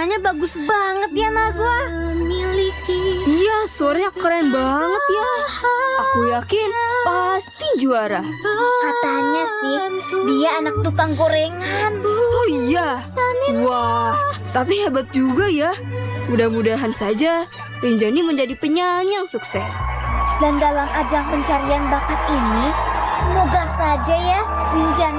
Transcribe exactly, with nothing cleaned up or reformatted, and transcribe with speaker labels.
Speaker 1: Suaranya bagus banget ya, Najwa.
Speaker 2: Iya, suaranya keren banget ya. Aku yakin pasti juara.
Speaker 1: Katanya sih, dia anak tukang gorengan.
Speaker 2: Oh iya. Wah, tapi hebat juga ya. Mudah-mudahan saja Rinjani menjadi penyanyi yang sukses.
Speaker 1: Dan dalam ajang pencarian bakat ini, semoga saja ya Rinjani